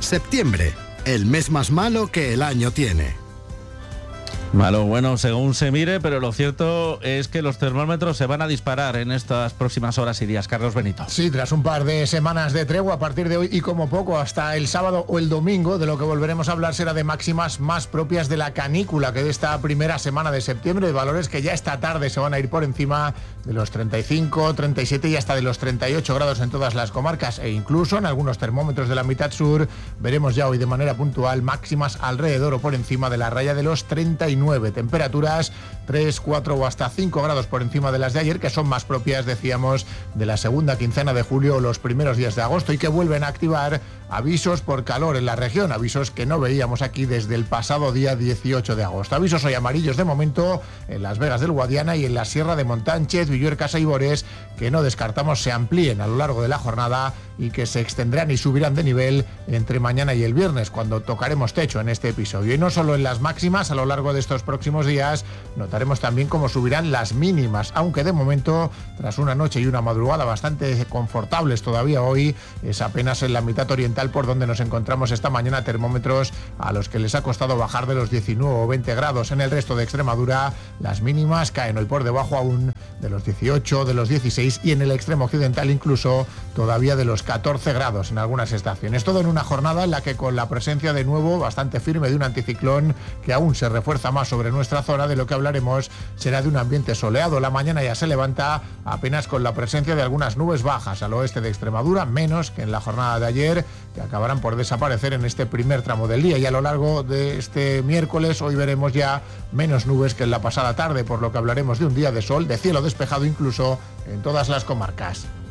Septiembre, el mes más malo que el año tiene. Malo, bueno, según se mire, pero lo cierto es que los termómetros se van a disparar en estas próximas horas y días. Carlos Benito. Sí, tras un par de semanas de tregua a partir de hoy y como poco hasta el sábado o el domingo, de lo que volveremos a hablar será de máximas más propias de la canícula que de esta primera semana de septiembre, de valores que ya esta tarde se van a ir por encima de los 35, 37 y hasta de los 38 grados en todas las comarcas e incluso en algunos termómetros de la mitad sur veremos ya hoy de manera puntual máximas alrededor o por encima de la raya de los 39. Temperaturas 3, 4 o hasta 5 grados por encima de las de ayer, que son más propias, decíamos, de la segunda quincena de julio o los primeros días de agosto y que vuelven a activar avisos por calor en la región, avisos que no veíamos aquí desde el pasado día 18 de agosto. Avisos hoy amarillos de momento en Las Vegas del Guadiana y en la Sierra de Montánchez, Villuercas e Ibores, que no descartamos se amplíen a lo largo de la jornada y que se extenderán y subirán de nivel entre mañana y el viernes, cuando tocaremos techo en este episodio. Y no solo en las máximas, a lo largo de estos próximos días notaremos también cómo subirán las mínimas, aunque de momento, tras una noche y una madrugada bastante confortables todavía hoy, es apenas en la mitad oriental por donde nos encontramos esta mañana termómetros a los que les ha costado bajar de los 19 o 20 grados. En el resto de Extremadura las mínimas caen hoy por debajo aún de los 18, de los 16 y en el extremo occidental incluso todavía de los 14 grados en algunas estaciones. Todo en una jornada en la que con la presencia de nuevo bastante firme de un anticiclón que aún se refuerza más sobre nuestra zona, de lo que hablaremos será de un ambiente soleado. La mañana ya se levanta apenas con la presencia de algunas nubes bajas al oeste de Extremadura, menos que en la jornada de ayer, que acabarán por desaparecer en este primer tramo del día. Y a lo largo de este miércoles hoy veremos ya menos nubes que en la pasada tarde, por lo que hablaremos de un día de sol, de cielo despejado incluso en todas las comarcas.